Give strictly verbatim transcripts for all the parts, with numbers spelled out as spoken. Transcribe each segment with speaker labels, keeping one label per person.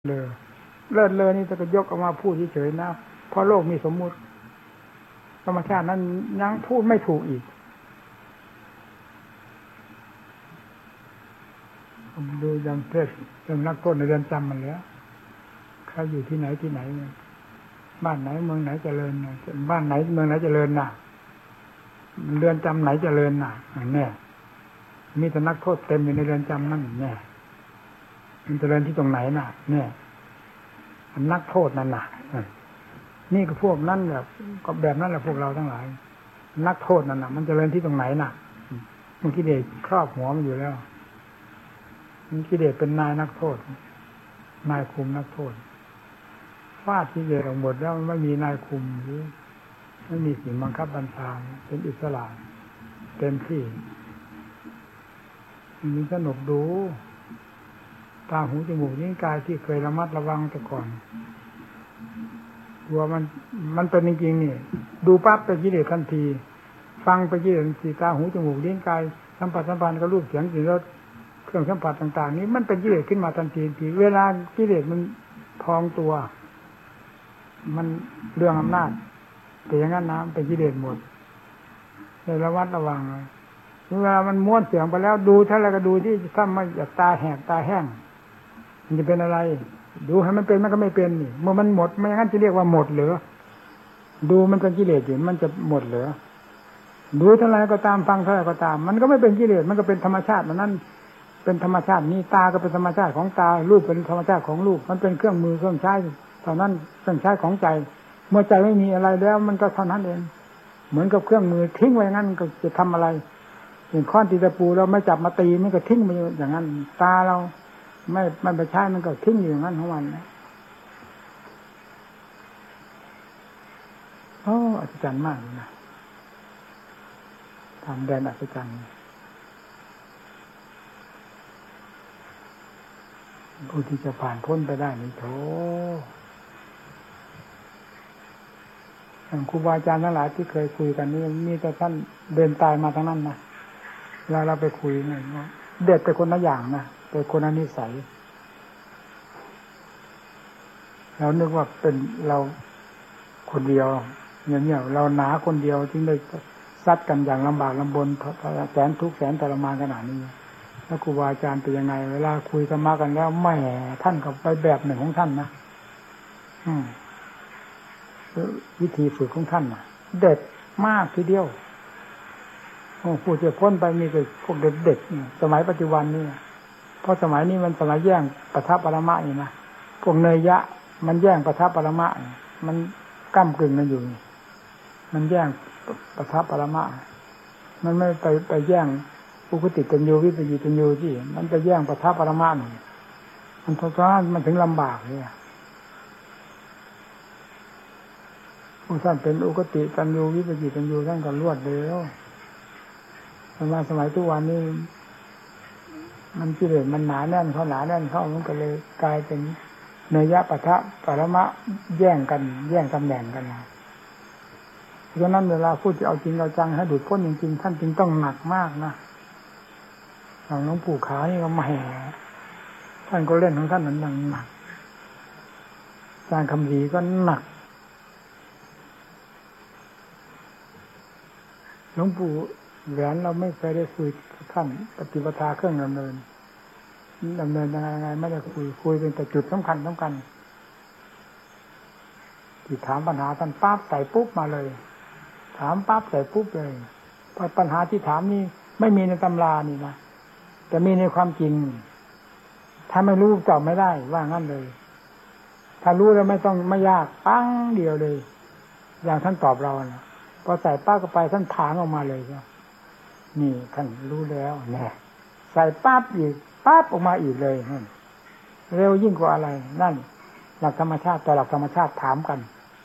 Speaker 1: เลยเลิศเลยนี่จะก็ยกออกมาพูดเฉยๆนะเพราะโลกมีสมมุติธรรมชาตินั้นยังพูดไม่ถูกอีกผมดูยังเพศยังนักโทษในเรือนจำมันแล้วใครอยู่ที่ไหนที่ไหนบ้านไหนเมืองไหนเจริญนะบ้านไหนเมืองไหนเจริญน่ะเรือนจำไหนเจริญน่ะเนี่ยมีแต่นักโทษเต็มอยู่ในเรือนจำนั่นเนี่ยมันเจริญที่ตรงไหนน่ะเนี่ยนักโทษนั่นน่ะนี่ก็พวกนั้นแบบก็แบบนั้นแหละพวกเราทั้งหลายนักโทษนั่นน่ะมันเจริญที่ตรงไหนน่ะมันกิเลสครอบหัวมันอยู่แล้วมันกิเลสเป็นนายนักโทษนายคุมนักโทษฟาดกิเลสออกหมดแล้วไม่มีนายคุมหรือไม่มีสิ่งบังคับบัญชาเป็นอิสระเต็มที่มันสนุกดูตาหูจมูกนิ้วกายที่เคยระมัดระวังแต่ก่อนกลัวมันมันเป็นจริงๆนี่ดูปั๊บเป็นกิเลสทันทีฟังไปกิเลสสีตาหูจมูกนิ้วกายสัมผัสสัมพันธ์กับรูปเสียงกลิ่นรสเครื่องสัมผัสต่างๆนี้มันเป็นกิเลสขึ้นมาทันทีทีเวลากิเลสมันพองตัวมันเรื่องอำนาจแต่อย่างนั้นนะเป็นกิเลสหมดเลยระวัดระวังเวลามันม้วนเสียงไปแล้วดูถ้าอะไรก็ดูที่ถ้าไม่อยากตาแหกตาแห้งมันจะเป็นอะไรดูให้มันเป็นมันก็ไม่เป็นนี่เมื่อมันหมดไม่งั้นจะเรียกว่าหมดเหรอดูมันเป็นกิเลสอยู่มันจะหมดเหรอดูเท่าไรก็ตามฟังเท่าไรก็ตามมันก็ไม่เป็นกิเลสมันก็เป็นธรรมชาติมันนั่นเป็นธรรมชาตินี้ตาก็เป็นธรรมชาติของตารูปเป็นธรรมชาติของรูปมันเป็นเครื่องมือเครื่องใช้เท่านั้นเครื่องใช้ของใจเมื่อใจไม่มีอะไรแล้วมันก็เท่านั้นเองเหมือนกับเครื่องมือทิ้งไว้งั้นก็จะทำอะไรอย่างค้อนตีตะปูเราไม่จับมาตีมันก็ทิ้งไปอย่างนั้นตาเราไม่ไม่ไปใช้มันก็ทิ้งอยู่อย่างนั้นทั้งวันนะโอ้อัศจรรย์มากเลยนะทำแดนอัศจรรย์ผู้ที่จะผ่านพ้นไปได้นี่โถอย่างครูบาอาจารย์ทั้งหลายที่เคยคุยกันนี่มีแต่ท่านเดินตายมาทั้งนั้นนะเวลาเราไปคุยเนี่ยเด็ดแต่คนละอย่างนะเป็นคนละนิสัยเรานึกว่าเป็นเราคนเดียวเนี่ยเนี่ยเราหนาคนเดียวจึงได้ซัดกันอย่างลำบากลำบนแสนทุกข์แสนทรมานขนาดนี้แล้วครูบาอาจารย์เป็นยังไงเวลาคุยธรรมะกันแล้วไม่ท่านกับไปแบบหนึ่งของท่านนะอืมวิธีฝึกของท่านน่ะเด็ดมากทีเดียวโอ้ผู้จะพ้นไปมีแต่พวกเด็ดๆสมัยปัจจุบันนี่เพราะสมัยนี้มันสมัยแย่งปทัปปรมะนี่นะพวกเนยยะมันแย่งปทัปปรมะมันก้ำกึ่งกันอยู่มันแย่งปทัปปรมะมันไม่ไปไปแย่งอุคติตัญญูวิปยิตัญญูที่มันไปแย่งปทัปปรมะนี่มันเพราะฉะนั้นมันถึงลำบากเลยผู้ท่านเป็นอุคติตัญญูวิปยิตัญญูท่านก็รวดเร็วสมัยสมัยทุกวันนี้มันกิเลสมันหนาแน่นเข้าหนาแน่นเข้ามันก็เลยกลายเป็นเนยยะปะทะปรมะแย่งกันแย่งตำแหน่งกันนะเพราะฉะนั้นเวลาพูดจะเอาจริงเอาจังให้ดูดพ้นจริงๆท่านจึงต้องหนักมากนะหลวงปู่ขานี่ก็ไม่ท่านก็เล่นของท่านนั้นหนักอาจารย์คำดีก็หนักหลวงปู่แหวนเราไม่เคยได้คุยกับท่านปฏิปทาเครื่องดำเนินดำเนินยังไงยังไงไม่ได้คุยคุยเป็นแต่จุดสำคัญสำคัญที่ถามปัญหาท่านปั๊บใส่ปุ๊บมาเลยถามปั๊บใส่ปุ๊บเลยปัญหาที่ถามนี่ไม่มีในตำรานี่นะแต่มีในความจริงถ้าไม่รู้ตอบไม่ได้ว่างั้นเลยถ้ารู้แล้วไม่ต้องไม่ยากปั้งเดียวเลยอย่างท่านตอบเรานะพอใส่ปั๊บก็ไปท่านถางออกมาเลยนี่ท่านรู้แล้วแน่ใส่ปั๊บอีกปั๊บออกมาอีกเลยเร็วยิ่งกว่าอะไรนั่นหลักธรรมชาติต่อหลักธรรมชาติถามกัน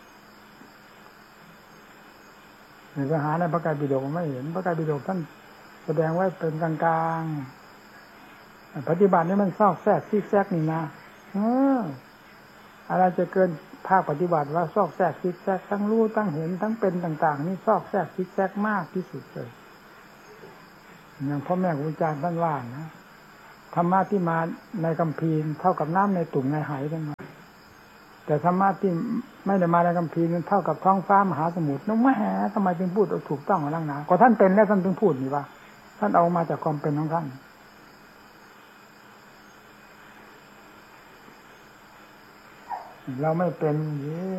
Speaker 1: ในปัญหาในพระไตรปิฎกไม่เห็นพระไตรปิฎกท่านแสดงไว้เป็นกลางๆปฏิบัตินี่มันซอกแซกซิกแซกนี่นะเอออะไรจะเกินภาคปฏิบัติว่าซอกแซกซิกแซกทั้งรู้ทั้งเห็นทั้งเป็นต่างๆนี่ซอกแซกซิกแซกมากที่สุดเลยอย่างพ่อแม่ครูอาจารย์ท่านว่านะธรรมะที่มาในคัมภีร์เท่ากับน้ำในตุ่มในไหทั้งนั้นแต่ธรรมะที่ไม่ได้มาในคัมภีร์มันเท่ากับท้องฟ้ามหาสมุทรน้องแม่ทำไมจึงพูดถูกต้องมาลังหนาก็ท่านเป็นแล้วท่านถึงพูดนี่ว่าท่านเอามาจากความเป็นของท่านเราไม่เป็นนี่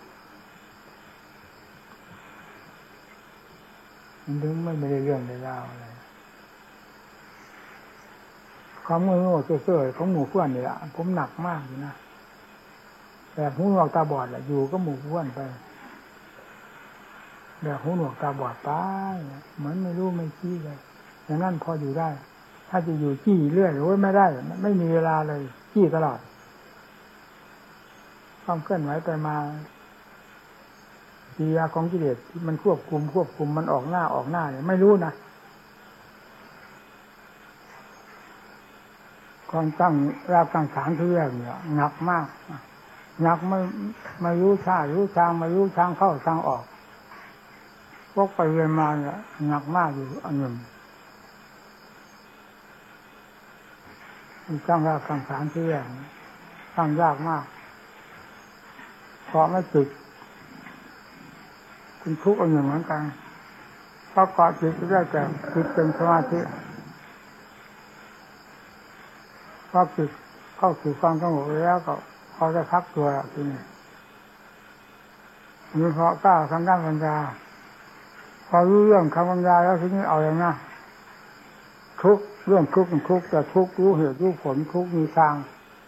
Speaker 1: มันถึงไม่ได้เรื่องได้ราวอะไรความโง่ๆเสื่อๆของหมู่เพื่อนนี่แหละผมหนักมากอยู่นะแบบหูหนวกตาบอดแหละอยู่ก็หมู่เพื่อนไปแบบหูหนวกตาบอดไปเหมือนไม่รู้ไม่ชี้เลยอย่างนั้นพออยู่ได้ถ้าจะอยู่จี้เรื่อยโอ้ยไม่ได้ไม่มีเวลาเลยจี้ตลอดความเคลื่อนไหวไปมากิริยาของกิเลสที่มันควบคุมควบคุมมันออกหน้าออกหน้าเนี่ยไม่รู้นะความตั้งรากตั้งฐานที่แรกเนี่ยหนักมากหนักไม่ไม่รู้ชารู้ทางไม่รู้ทางเข้าทางออกพวกไปเรียนมาเนี่ยหนักมากอยู่อันหนึ่งตั้งรากตั้งฐานที่แรกตั้งยากมากเพราะไม่ติดคุณทุกข์อันหนึ่งเหมือนกันเพราะเกาะจิตได้แต่จิตเป็นสมาธิพอจิตเข้าสู่ความสงบแล้วก็พอจะพักตัวทีนี้มีเพราะก้าวทางด้านปัญญาพอรู้เรื่องคำปัญญาแล้วทีนี้เอาอย่างนั้นทุกเรื่องทุกทุกแต่ทุกรู้เหตุรู้ผลทุกมีทาง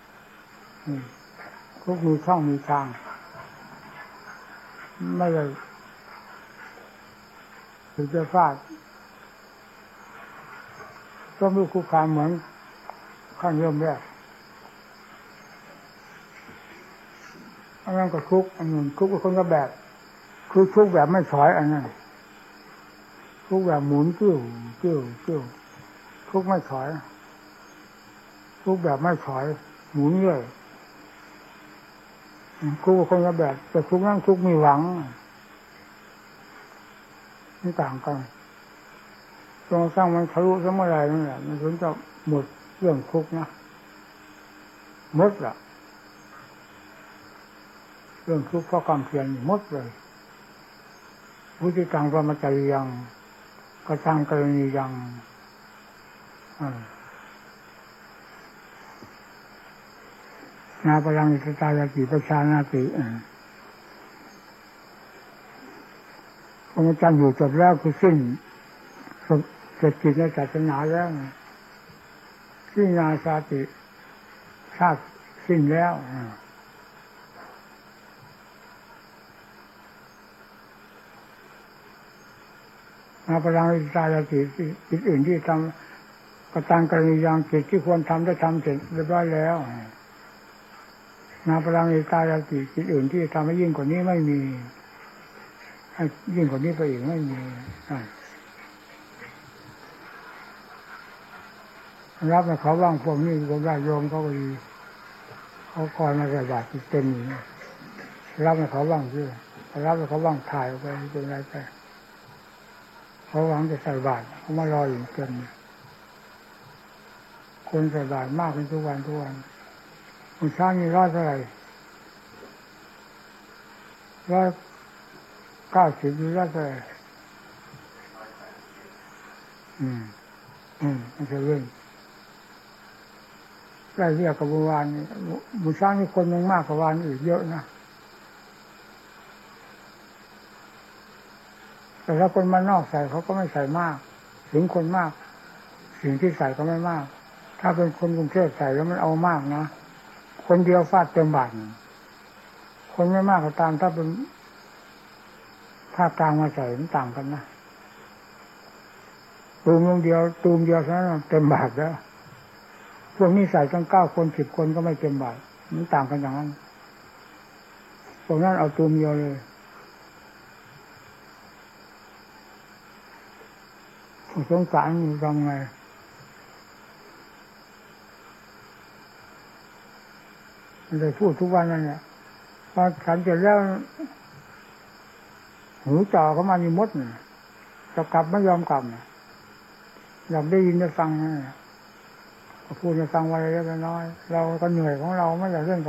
Speaker 1: ทุกมีช่องมีทางไม่เลยถึงจะฟาดก็มีคุกคามเหมือนขั้นเริ่มแรกอันนั้นก็ทุกอันนึงทุกเป็นคนละแบบคือทุกแบบไม่ถอยอันนั้นทุกแบบหมุนกิ้วกิ้วกิ้วทุกไม่ถอยทุกแบบไม่ถอยหมุนเรื่อยทุกคนละแบบแต่ทุกนั่งทุกมีหวังนี่ต่างกันตรงสร้างมันทะลุสมัยไรนั่นแหละมันถึงจะหมดเรื่องทุกข์นะหมดละเรื่องทุกข์เพราะความเพียรหมดเลยพุทธิตังพรหมจริยังกตังกรณียังนาปรังอิสตายากิประชานาติพระอาจารย์อยู่จบแล้วคือสิ้นเสร็จกิจในศาสนาแล้วสิ้นงานชาติชาติสิ้นแล้วนาปรังอิสตายากิกิจอื่นที่ทำกตังกรณียังกิจที่ควรทำได้ทำเสร็จเรียบร้อยแล้วนาปรังอิสตายากิกิจอื่นที่ทำให้ยิ่งกว่านี้ไม่มีให้ยิ่งกว่านี้ไปอีกไม่มีรับให้เขาว่างพวกนี้ก็ได้โยมเขาก็ดีเขาคอยมาใส่บาตรเต็มอยู่รับให้เขาว่างชื่อรับให้เขาว่างถ่ายไปเป็นไรไปเขาหวังจะใส่บาตรเขามารออยู่เต็มคนใส่บาตรมากเป็นทุกวันทุกวันคุณช้างมีร้อยเท่าไหร่ร้อยเก้าสิบมีร้อยเท่าไหร่อืมอืมไม่ใช่เรื่องได้เรียกกับบุวานนี่บุษรานี่คนยังมากกว่าวานอีกเยอะนะแต่ถ้าคนมานอกใส่เขาก็ไม่ใส่มากถึงคนมากสิ่งที่ใส่ก็ไม่มากถ้าเป็นคนกรุงเทพใส่แล้วมันเอามากนะคนเดียวฟาดเต็มบาทคนไม่มากก็ตามถ้าเป็นภาคกลางมาใส่มันต่างกันนะตูมเดียวตูมเดียวเท่านั้นเต็มบาทแล้วพวกนี้ใส่ตั้งเก้าคนสิบคนก็ไม่เต็มบาทมันต่างกันอย่างนั้นพวกนั้นเอาตูมเดียวเลยสงสารอยู่ทำไงมันเลยพูดทุกวันนั่นแหละพอฉันเสร็จแล้วหูจ่อเข้ามามีมดจะกลับไม่ยอมกลับอยากได้ยินได้ฟังพพูดให้ฟังวันเล็กน้อยเราก็เหนื่อยของเราไม่ใช่เรื่อง